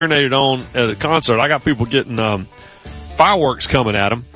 serenaded on at a concert. I got people getting fireworks coming at them.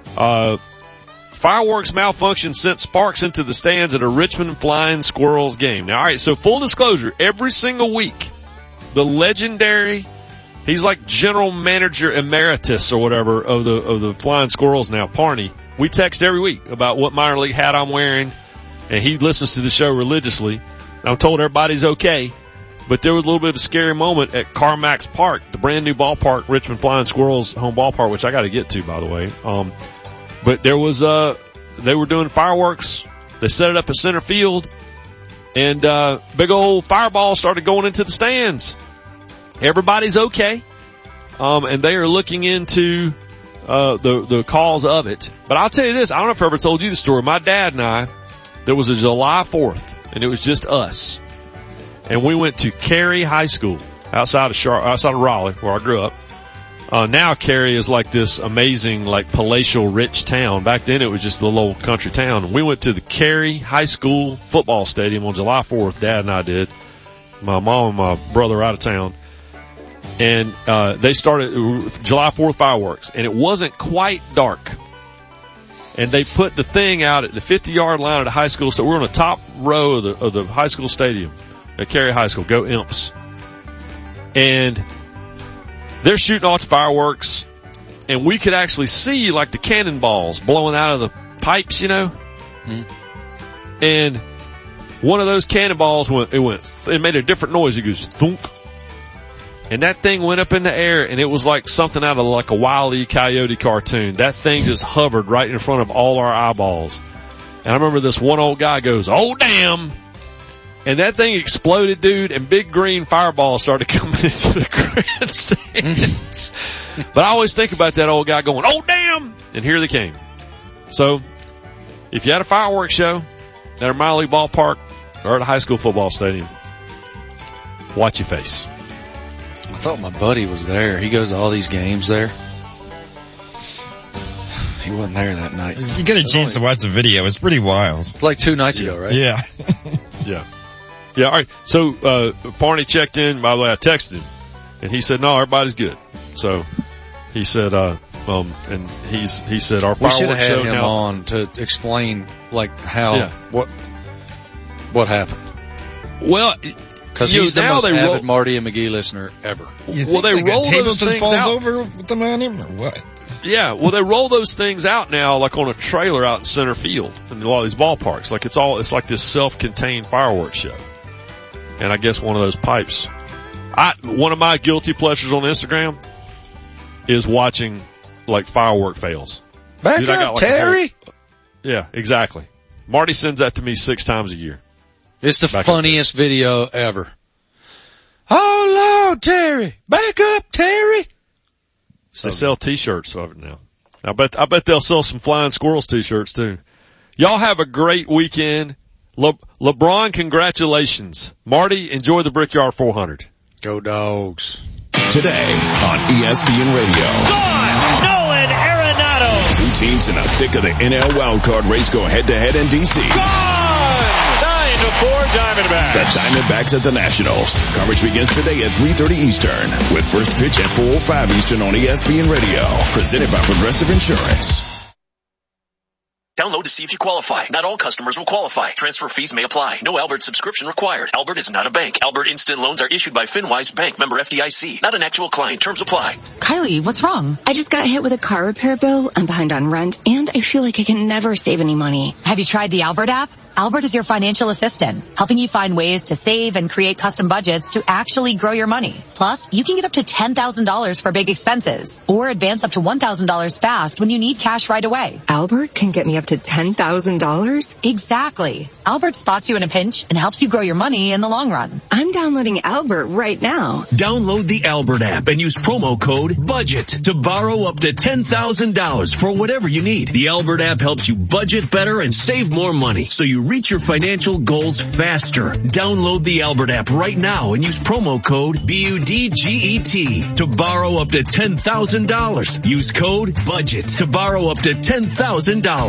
Fireworks malfunction sent sparks into the stands at a Richmond Flying Squirrels game. Now, all right, so full disclosure, every single week, the legendary, he's like general manager emeritus or whatever of the Flying Squirrels now, Parney. We text every week about what minor league hat I'm wearing, and he listens to the show religiously. I'm told everybody's okay, but there was a little bit of a scary moment at CarMax Park, the brand new ballpark, Richmond Flying Squirrels home ballpark, which I got to get to, by the way. But there was they were doing fireworks. They set it up at center field, and big old fireball started going into the stands. Everybody's okay, and they are looking into the cause of it. But I'll tell you this, I don't know if I ever told you the story. My dad and I, there was a July 4th, and it was just us. And we went to Cary High School outside of Raleigh, where I grew up. Now Cary is like this amazing, like palatial rich town. Back then it was just a little old country town. We went to the Cary High School football stadium on July 4th. Dad and I did. My mom and my brother were out of town. And, they started July 4th fireworks, and it wasn't quite dark. And they put the thing out at the 50-yard line of the high school. So we're on the top row of the high school stadium at Cary High School. Go Imps. And they're shooting off the fireworks, and we could actually see like the cannonballs blowing out of the pipes, you know. Mm-hmm. And one of those cannonballs it made a different noise. It goes thunk. And that thing went up in the air, and it was like something out of like a Wile E. Coyote cartoon. That thing just hovered right in front of all our eyeballs. And I remember this one old guy goes, "Oh, damn." And that thing exploded, dude, and big green fireballs started coming into the grandstands. But I always think about that old guy going, "Oh, damn." And here they came. So if you had a fireworks show at a minor league ballpark or at a high school football stadium, watch your face. I thought my buddy was there. He goes to all these games there. He wasn't there that night. You get a chance to watch the video. It's pretty wild. It's like 2 nights ago, right? Yeah. Yeah. Yeah, all right. So, Parney checked in. By the way, I texted him, and he said, "No, everybody's good." So, he said, and he said, "Our fireworks show now." We should have had him on to explain, like, how, what happened. Well, because he's the most avid Marty and McGee listener ever. Well, they roll those things falls out. over with them on him, or what? Yeah, well, they roll those things out now, like on a trailer out in center field in a lot of these ballparks. Like it's like this self-contained fireworks show. And I guess one of those pipes. One of my guilty pleasures on Instagram is watching like firework fails. Back up, like Terry. Yeah, exactly. Marty sends that to me 6 times a year. It's the funniest video ever. Oh Lord, Terry! Back up, Terry! They sell T-shirts of it now. I bet they'll sell some Flying Squirrels T-shirts too. Y'all have a great weekend. LeBron, congratulations. Marty, enjoy the Brickyard 400. Go Dogs. Today on ESPN Radio. Gone! Nolan Arenado. 2 teams in the thick of the NL wildcard race go head-to-head in D.C. Gone! 9-4 Diamondbacks. The Diamondbacks at the Nationals. Coverage begins today at 3:30 Eastern with first pitch at 4:05 Eastern on ESPN Radio. Presented by Progressive Insurance. Download to see if you qualify. Not all customers will qualify. Transfer fees may apply. No Albert subscription required. Albert is not a bank. Albert Instant Loans are issued by FinWise Bank, member FDIC. Not an actual client. Terms apply. Kylie, what's wrong? I just got hit with a car repair bill. I'm behind on rent, and I feel like I can never save any money. Have you tried the Albert app? Albert is your financial assistant, helping you find ways to save and create custom budgets to actually grow your money. Plus, you can get up to $10,000 for big expenses, or advance up to $1,000 fast when you need cash right away. Albert can get me up to $10,000? Exactly. Albert spots you in a pinch and helps you grow your money in the long run. I'm downloading Albert right now. Download the Albert app and use promo code BUDGET to borrow up to $10,000 for whatever you need. The Albert app helps you budget better and save more money, so you reach your financial goals faster. Download the Albert app right now and use promo code BUDGET to borrow up to $10,000. Use code BUDGET to borrow up to $10,000.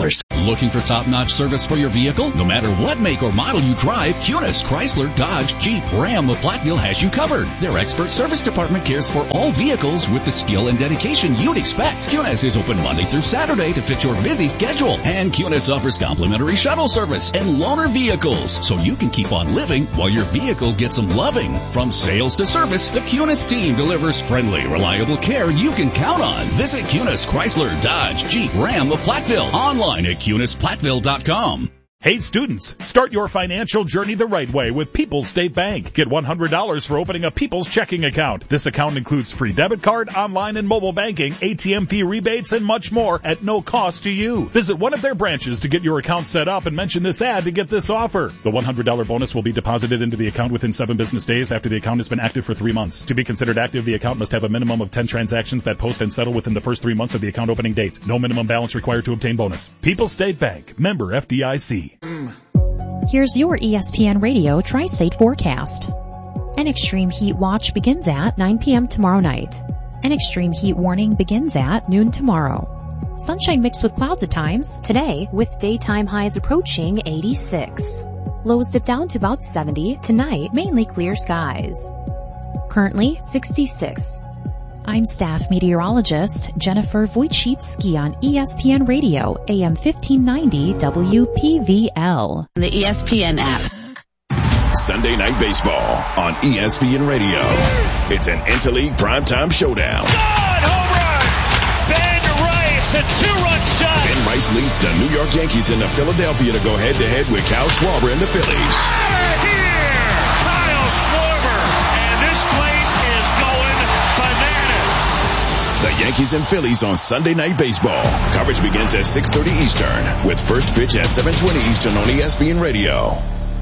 Looking for top-notch service for your vehicle? No matter what make or model you drive, Kunis, Chrysler, Dodge, Jeep, Ram of Platteville has you covered. Their expert service department cares for all vehicles with the skill and dedication you'd expect. Kunis is open Monday through Saturday to fit your busy schedule. And Kunis offers complimentary shuttle service and loaner vehicles, so you can keep on living while your vehicle gets some loving. From sales to service, the Kunis team delivers friendly, reliable care you can count on. Visit Kunis, Chrysler, Dodge, Jeep, Ram of Platteville. Online at KunisPlatteville.com. Hey students, start your financial journey the right way with People's State Bank. Get $100 for opening a People's checking account. This account includes free debit card, online and mobile banking, ATM fee rebates, and much more at no cost to you. Visit one of their branches to get your account set up and mention this ad to get this offer. The $100 bonus will be deposited into the account within 7 business days after the account has been active for 3 months. To be considered active, the account must have a minimum of 10 transactions that post and settle within the first 3 months of the account opening date. No minimum balance required to obtain bonus. People's State Bank, member FDIC. Here's your ESPN Radio Tri-State forecast. An extreme heat watch begins at 9 p.m. tomorrow night. An extreme heat warning begins at noon tomorrow. Sunshine mixed with clouds at times today, with daytime highs approaching 86. Lows dip down to about 70. Tonight, mainly clear skies. Currently 66. I'm staff meteorologist Jennifer Wojcicki on ESPN Radio, AM 1590 WPVL. The ESPN app. Sunday Night Baseball on ESPN Radio. It's an Interleague primetime showdown. Home run! Ben Rice, a 2-run shot. Ben Rice leads the New York Yankees into Philadelphia to go head-to-head with Kyle Schwarber and the Phillies. Out of here! Kyle Schwarber, and this place is going bananas. The Yankees and Phillies on Sunday Night Baseball. Coverage begins at 6:30 Eastern with first pitch at 7:20 Eastern on ESPN Radio.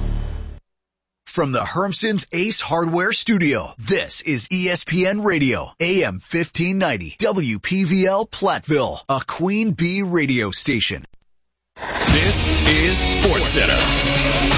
From the Hermson's Ace Hardware Studio, this is ESPN Radio, AM 1590, WPVL Platteville, a Queen Bee radio station. This is SportsCenter.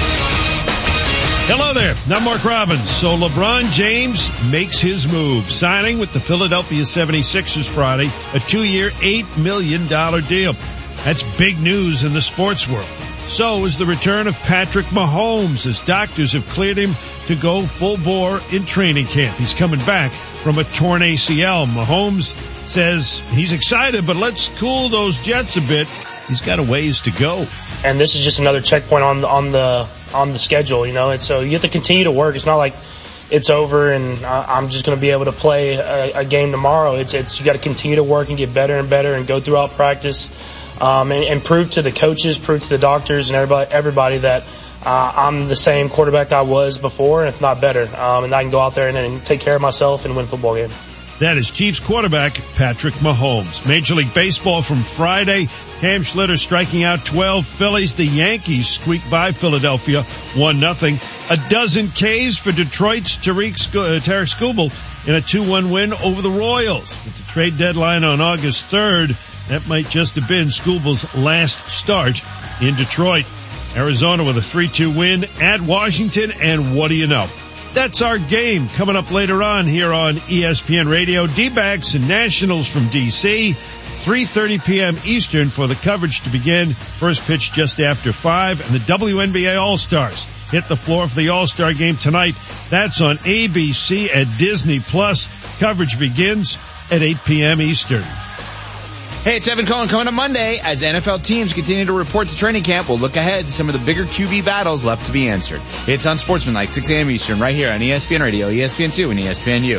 Hello there, I'm Mark Robbins. So LeBron James makes his move, signing with the Philadelphia 76ers Friday, a 2-year, $8 million deal. That's big news in the sports world. So is the return of Patrick Mahomes, as doctors have cleared him to go full bore in training camp. He's coming back from a torn ACL. Mahomes says he's excited, but let's cool those jets a bit. He's got a ways to go. And this is just another checkpoint on the schedule, you know. And so you have to continue to work. It's not like it's over and I'm just going to be able to play a game tomorrow. It's you got to continue to work and get better and better and go throughout practice, and prove to the coaches, prove to the doctors and everybody that I'm the same quarterback I was before, and if not better. And I can go out there and take care of myself and win football games. That is Chiefs quarterback Patrick Mahomes. Major League Baseball from Friday. Cam Schlitter striking out 12 Phillies. The Yankees squeaked by Philadelphia 1-0. A dozen Ks for Detroit's Tarek Skubal in a 2-1 win over the Royals. With the trade deadline on August 3rd, that might just have been Skubal's last start in Detroit. Arizona with a 3-2 win at Washington, and what do you know? That's our game coming up later on here on ESPN Radio. D-backs and Nationals from D.C., 3:30 p.m. Eastern for the coverage to begin. First pitch just after 5, and the WNBA All-Stars hit the floor for the All-Star game tonight. That's on ABC at Disney+. Coverage begins at 8 p.m. Eastern. Hey, it's Evan Cohen. Coming up Monday, as NFL teams continue to report to training camp, we'll look ahead to some of the bigger QB battles left to be answered. It's on Sportsmanlike, 6 a.m. Eastern, right here on ESPN Radio, ESPN2, and ESPNU.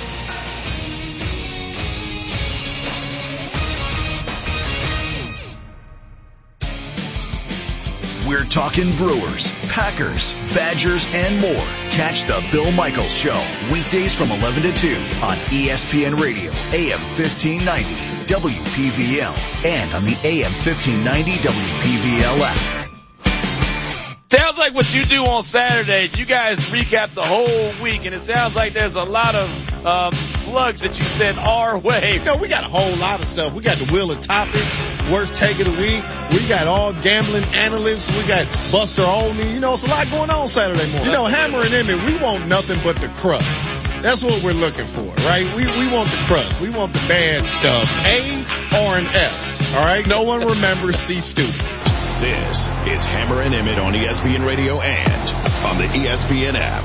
We're talking Brewers, Packers, Badgers, and more. Catch the Bill Michaels Show, weekdays from 11 to 2 on ESPN Radio, AM 1590. WPVL, and on the AM 1590 WPVL app. Sounds like what you do on Saturdays, you guys recap the whole week, and it sounds like there's a lot of slugs that you send our way. You know, we got a whole lot of stuff. We got the Wheel of Topics, Worst Take of the Week. We got all gambling analysts. We got Buster Olney. You know, it's a lot going on Saturday morning. You know, Hammer and Emmett, we want nothing but the crust. That's what we're looking for, right? We want the crust. We want the bad stuff. A or an F. All right? No one remembers C students. This is Hammer and Emmett on ESPN Radio and on the ESPN app.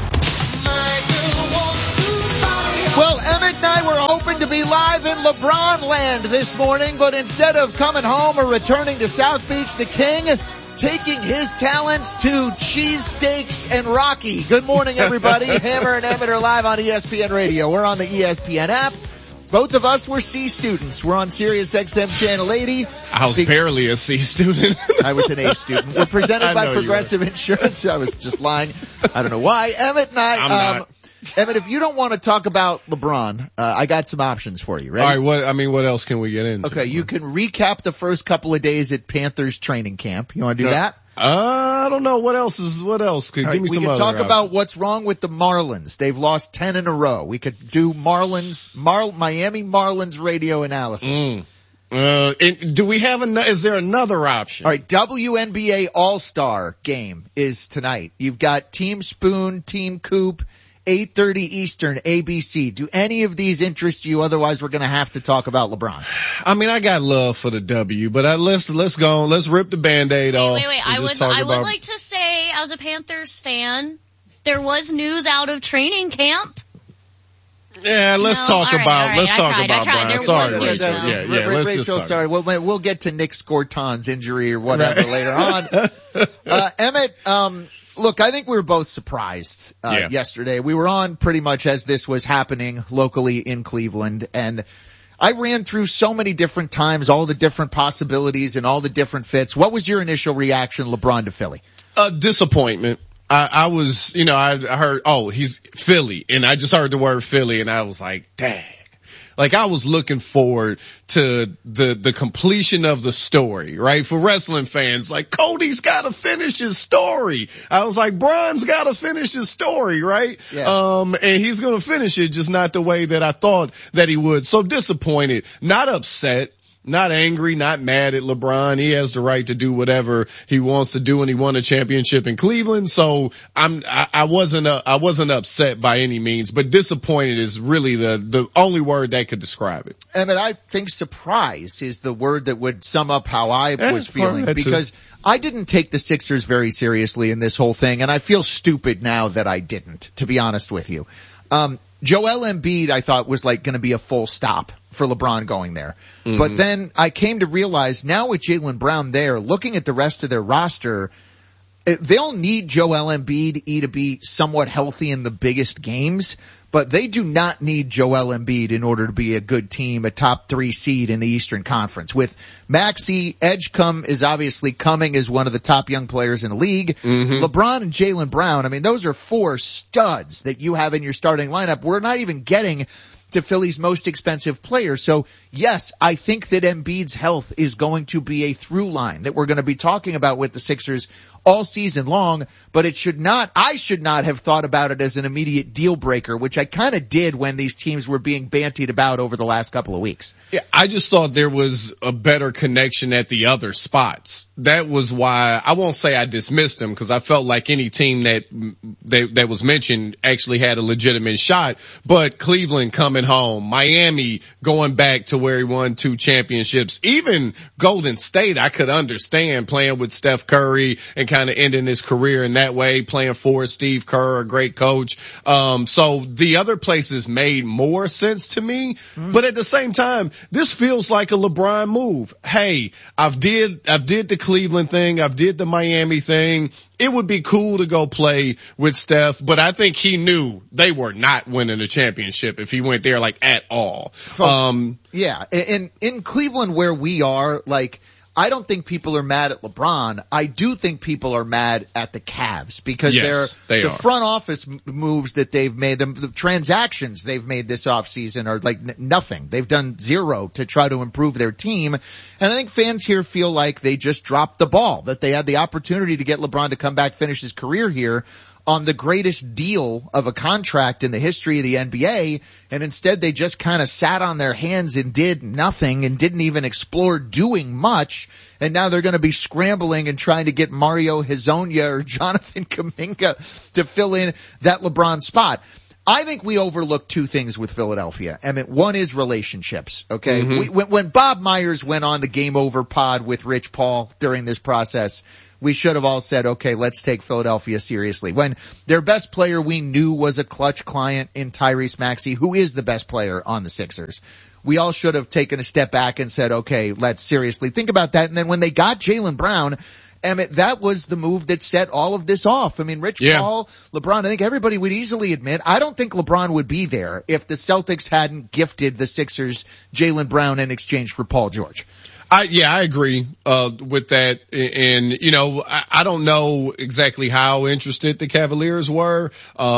Well, Emmett and I were hoping to be live in LeBron land this morning, but instead of coming home or returning to South Beach, the King taking his talents to cheesesteaks and Rocky. Good morning, everybody. Hammer and Emmett are live on ESPN Radio. We're on the ESPN app. Both of us were C students. We're on Sirius XM Channel 80. I was barely a C student. I was an A student. We're presented by Progressive Insurance. I was just lying. I don't know why. Emmett and I, Emmett, if you don't want to talk about LeBron, I got some options for you. Ready? All right. What else can we get into? Okay. You can recap the first couple of days at Panthers training camp. You want to do that? I don't know. What else? Give me some other. We can talk about what's wrong with the Marlins. They've lost 10 in a row. We could do Miami Marlins radio analysis. And do we have is there another option? All right. WNBA All-Star game is tonight. You've got Team Spoon, Team Coop, 8:30 Eastern, ABC. Do any of these interest you? Otherwise, we're going to have to talk about LeBron. I mean, I got love for the W, but let's go on. Let's rip the Band-Aid off. Wait. I would like to say, as a Panthers fan, there was news out of training camp. Yeah, let's talk about Brian. Sorry, Rachel. Sorry, we'll get to Nick Scorton's injury or whatever later on. Emmett, look, I think we were both surprised yesterday. We were on pretty much as this was happening locally in Cleveland, and I ran through so many different times, all the different possibilities and all the different fits. What was your initial reaction, LeBron to Philly? Disappointment. I was, I heard, he's Philly, and I just heard the word Philly, and I was like, dang. Like, I was looking forward to the completion of the story, right? For wrestling fans, like, Cody's gotta finish his story. I was like, Bron's gotta finish his story, right? Yeah. And he's gonna finish it, just not the way that I thought that he would. So disappointed, not upset. Not angry, not mad at LeBron. He has the right to do whatever he wants to do, and he won a championship in Cleveland. So I wasn't upset by any means, but disappointed is really the only word that could describe it. Emmett, I think surprise is the word that would sum up how I was feeling, because I didn't take the Sixers very seriously in this whole thing, and I feel stupid now that I didn't, to be honest with you. Joel Embiid, I thought, was like going to be a full stop for LeBron going there. Mm-hmm. But then I came to realize now with Jaylen Brown there, looking at the rest of their roster, they'll need Joel Embiid to be somewhat healthy in the biggest games, but they do not need Joel Embiid in order to be a good team, a top 3 seed in the Eastern Conference. With Maxey, Edgecombe is obviously coming as one of the top young players in the league. Mm-hmm. LeBron and Jaylen Brown, I mean, those are 4 studs that you have in your starting lineup. We're not even getting to Philly's most expensive player. So yes, I think that Embiid's health is going to be a through line that we're going to be talking about with the Sixers all season long, but I should not have thought about it as an immediate deal breaker, which I kind of did when these teams were being bantied about over the last couple of weeks. Yeah, I just thought there was a better connection at the other spots. That was why I won't say I dismissed him, because I felt like any team that was mentioned actually had a legitimate shot, but Cleveland coming home, Miami going back to where he won 2 championships, even Golden State I could understand playing with Steph Curry and kind of ending his career in that way, playing for Steve Kerr, a great coach. So the other places made more sense to me, but at the same time, this feels like a LeBron move. Hey, I've did the Cleveland thing, I've did the Miami thing. It would be cool to go play with Steph, but I think he knew they were not winning a championship if he went there like at all. Folks, yeah, in Cleveland where we are, like, I don't think people are mad at LeBron. I do think people are mad at the Cavs because the front office moves that they've made, the transactions they've made this offseason are like nothing. They've done zero to try to improve their team. And I think fans here feel like they just dropped the ball, that they had the opportunity to get LeBron to come back, finish his career here on the greatest deal of a contract in the history of the NBA, and instead they just kind of sat on their hands and did nothing and didn't even explore doing much, and now they're going to be scrambling and trying to get Mario Hezonja or Jonathan Kuminga to fill in that LeBron spot. I think we overlook two things with Philadelphia. I mean, one is relationships, okay? Mm-hmm. When Bob Myers went on the Game Over pod with Rich Paul during this process, we should have all said, okay, let's take Philadelphia seriously. When their best player we knew was a clutch client in Tyrese Maxey, who is the best player on the Sixers, we all should have taken a step back and said, okay, let's seriously think about that. And then when they got Jaylen Brown, Emmett, that was the move that set all of this off. I mean, Rich Paul, LeBron, I think everybody would easily admit, I don't think LeBron would be there if the Celtics hadn't gifted the Sixers Jaylen Brown in exchange for Paul George. I agree, with that. And, you know, I don't know exactly how interested the Cavaliers were.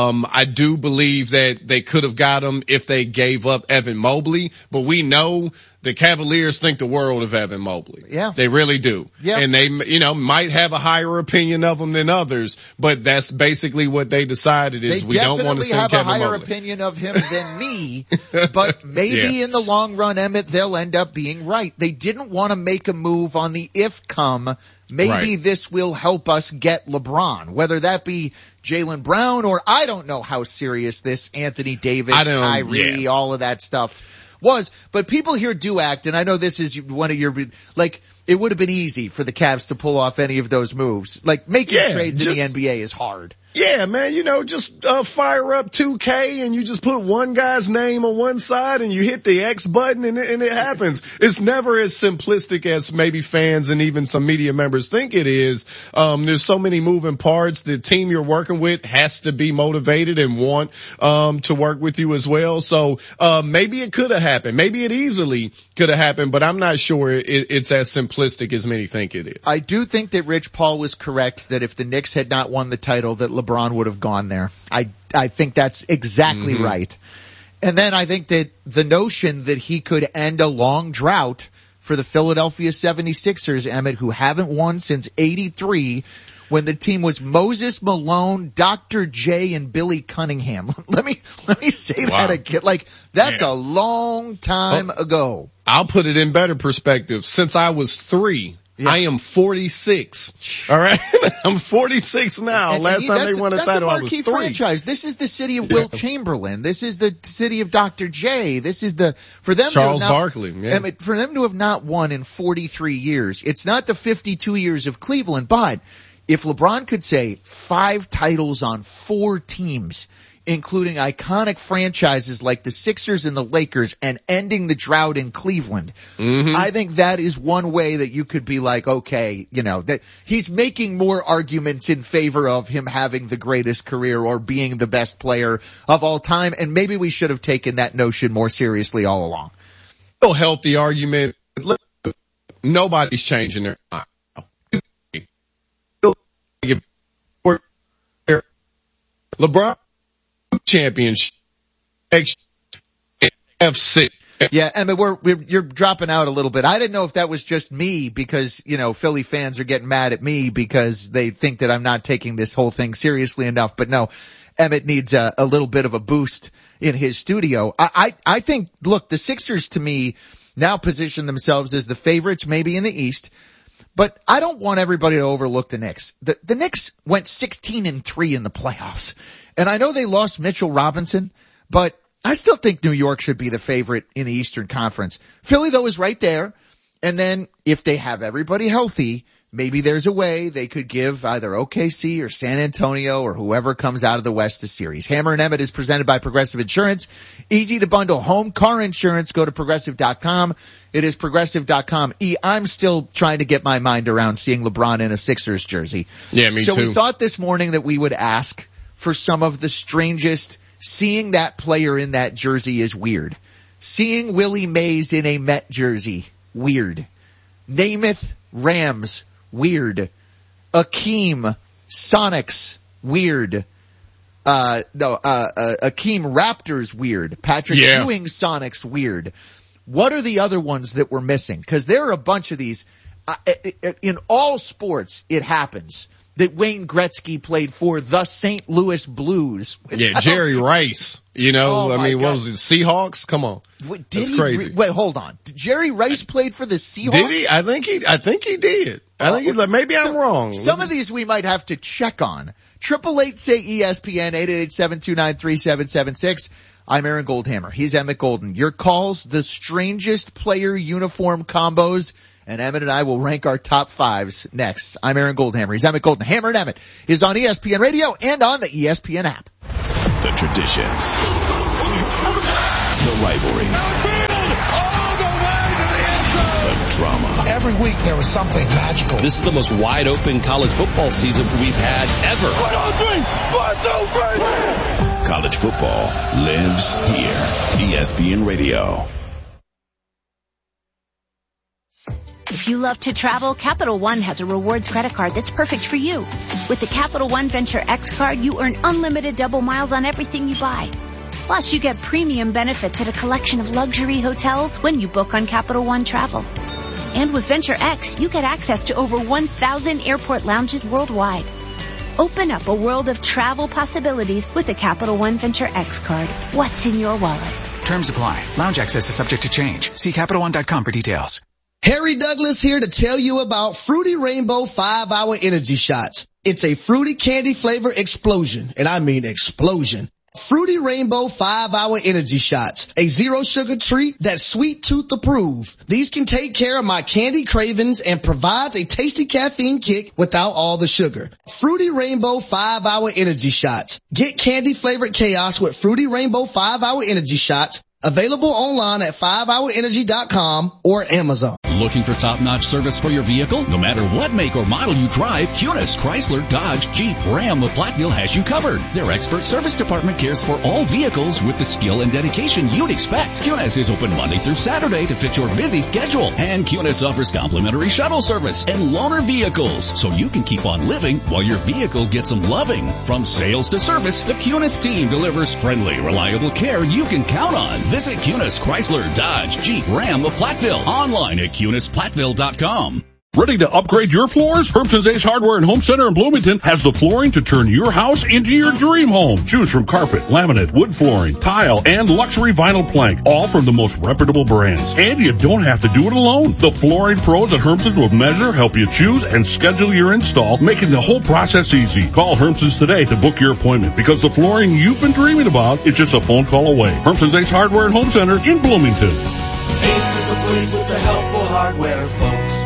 I do believe that they could have got him if they gave up Evan Mobley, but we know the Cavaliers think the world of Evan Mobley. Yeah. They really do. Yeah. And they, you know, might have a higher opinion of him than others, but that's basically what they decided is we don't want to send Kevin Mobley. They definitely have a higher opinion of him than me, but maybe in the long run, Emmett, they'll end up being right. They didn't want to make a move on the if come. Maybe this will help us get LeBron, whether that be Jaylen Brown or I don't know how serious this Anthony Davis, Kyrie, all of that stuff was, but people here do act, and I know this is one of your, like, it would have been easy for the Cavs to pull off any of those moves. Like, making trades in the NBA is hard. Yeah, man, you know, just fire up 2K and you just put one guy's name on one side and you hit the X button and it happens. It's never as simplistic as maybe fans and even some media members think it is. There's so many moving parts. The team you're working with has to be motivated and want to work with you as well. So maybe it could have happened. Maybe it easily could have happened, but I'm not sure it's as simplistic as many think it is. I do think that Rich Paul was correct that if the Knicks had not won the title, that LeBron would have gone there. I think that's exactly right. And then I think that the notion that he could end a long drought for the Philadelphia 76ers, Emmett, who haven't won since 83, when the team was Moses Malone, Dr. J, and Billy Cunningham. Let me say that again. Like, that's a long time ago. I'll put it in better perspective. Since I was 3, I am 46. All right. I'm 46 now. Last time they won a title, I was 3. Franchise. This is the city of Will Chamberlain. This is the city of Dr. J. This is for them Charles Barkley. I mean, for them to have not won in 43 years. It's not the 52 years of Cleveland, but if LeBron could say 5 titles on 4 teams, including iconic franchises like the Sixers and the Lakers, and ending the drought in Cleveland. I think that is one way that you could be like, okay, you know, that he's making more arguments in favor of him having the greatest career or being the best player of all time, and maybe we should have taken that notion more seriously all along. Still healthy argument. Nobody's changing their mind. LeBron championship FC. Yeah, I mean, you're dropping out a little bit. I didn't know if that was just me because, you know, Philly fans are getting mad at me because they think that I'm not taking this whole thing seriously enough. But no, Emmett needs a little bit of a boost in his studio. I think, look, the Sixers to me now position themselves as the favorites maybe in the East. But I don't want everybody to overlook the Knicks. The Knicks went 16-3 in the playoffs. And I know they lost Mitchell Robinson, but I still think New York should be the favorite in the Eastern Conference. Philly, though, is right there. And then if they have everybody healthy, maybe there's a way they could give either OKC or San Antonio or whoever comes out of the West a series. Hammer and Emmett is presented by Progressive Insurance. Easy to bundle home, car insurance. Go to Progressive.com. It is Progressive.com. I'm still trying to get my mind around seeing LeBron in a Sixers jersey. Yeah, me too. So we thought this morning that we would ask for some of the strangest. Seeing that player in that jersey is weird. Seeing Willie Mays in a Met jersey, weird. Namath Rams, weird. Akeem Sonics, weird. Akeem Raptors, weird. Patrick Ewing Sonics, weird. What are the other ones that we're missing? Because there are a bunch of these. In all sports, it happens that Wayne Gretzky played for the St. Louis Blues. Yeah, Jerry Rice. You know, what was it? Seahawks? Come on. That's crazy. Wait, hold on. Did Jerry Rice played for the Seahawks? Did he? I think he did. Maybe I'm wrong. Some of these we might have to check on 888-SAY-ESPN, 888-729-3776. I'm Aaron Goldhammer. He's Emmett Golden. Your calls, the strangest player uniform combos, and Emmett and I will rank our top fives next. I'm Aaron Goldhammer. He's Emmett Golden. Hammer and Emmett is on ESPN Radio and on the ESPN app. The traditions, the rivalries, the drama. Every week there was something magical. This is the most wide open college football season we've had ever. 1, 2, 3. College football lives here. ESPN Radio. If you love to travel, Capital One has a rewards credit card that's perfect for you. With the Capital One Venture X card, you earn unlimited double miles on everything you buy. Plus, you get premium benefits at a collection of luxury hotels when you book on Capital One Travel. And with Venture X, you get access to over 1,000 airport lounges worldwide. Open up a world of travel possibilities with the Capital One Venture X card. What's in your wallet? Terms apply. Lounge access is subject to change. See CapitalOne.com for details. Harry Douglas here to tell you about Fruity Rainbow 5-Hour Energy Shots. It's a fruity candy flavor explosion, and I mean explosion. Fruity Rainbow 5-Hour Energy Shots, a zero sugar treat that's sweet tooth approved. These can take care of my candy cravings and provides a tasty caffeine kick without all the sugar. Fruity Rainbow 5-Hour Energy Shots. Get candy flavored chaos with Fruity Rainbow 5-Hour Energy Shots. Available online at 5hourenergy.com or Amazon. Looking for top-notch service for your vehicle? No matter what make or model you drive, Kunis, Chrysler, Dodge, Jeep, Ram of Platteville has you covered. Their expert service department cares for all vehicles with the skill and dedication you'd expect. Kunis is open Monday through Saturday to fit your busy schedule. And Kunis offers complimentary shuttle service and loaner vehicles, so you can keep on living while your vehicle gets some loving. From sales to service, the Kunis team delivers friendly, reliable care you can count on. Visit Kunis, Chrysler, Dodge, Jeep, Ram of Platteville. Online at KunisPlatteville.com. Ready to upgrade your floors? Hermson's Ace Hardware and Home Center in Bloomington has the flooring to turn your house into your dream home. Choose from carpet, laminate, wood flooring, tile, and luxury vinyl plank, all from the most reputable brands. And you don't have to do it alone. The flooring pros at Hermson's will measure, help you choose, and schedule your install, making the whole process easy. Call Hermson's today to book your appointment, because the flooring you've been dreaming about is just a phone call away. Hermson's Ace Hardware and Home Center in Bloomington. Ace is the place with the helpful hardware, folks.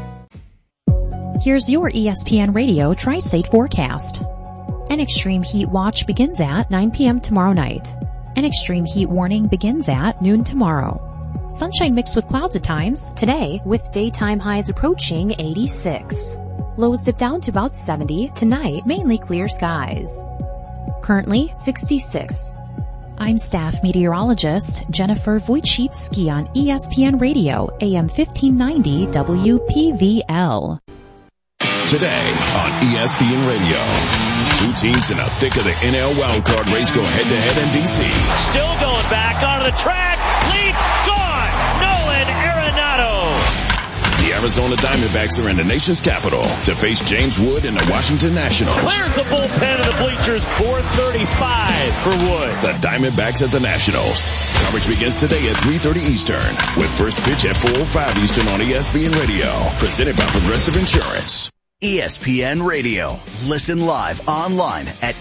Here's your ESPN Radio Tri-State forecast. An extreme heat watch begins at 9 p.m. tomorrow night. An extreme heat warning begins at noon tomorrow. Sunshine mixed with clouds at times today, with daytime highs approaching 86. Lows dip down to about 70. Tonight, mainly clear skies. Currently 66. I'm staff meteorologist Jennifer Wojcicki on ESPN Radio, AM 1590 WPVL. Today on ESPN Radio, two teams in the thick of the NL wildcard race go head-to-head in D.C. Still going back onto the track. Leaps gone. Nolan Arenado. The Arizona Diamondbacks are in the nation's capital to face James Wood and the Washington Nationals. Clears the bullpen of the bleachers. 4:35 for Wood. The Diamondbacks at the Nationals. Coverage begins today at 3:30 Eastern with first pitch at 4:05 Eastern on ESPN Radio. Presented by Progressive Insurance. ESPN Radio. Listen live online at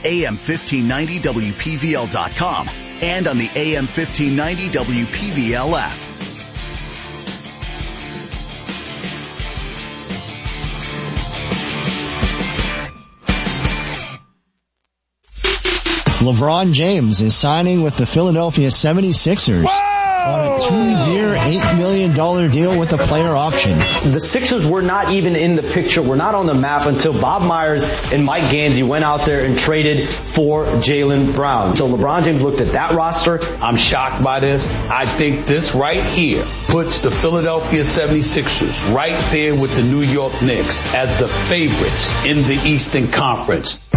AM1590WPVL.com and on the AM1590 WPVL app. LeBron James is signing with the Philadelphia 76ers. On a 2-year, $8 million deal with a player option. The Sixers were not even in the picture, were not on the map until Bob Myers and Mike Gansey went out there and traded for Jaylen Brown. So LeBron James looked at that roster. I'm shocked by this. I think this right here puts the Philadelphia 76ers right there with the New York Knicks as the favorites in the Eastern Conference.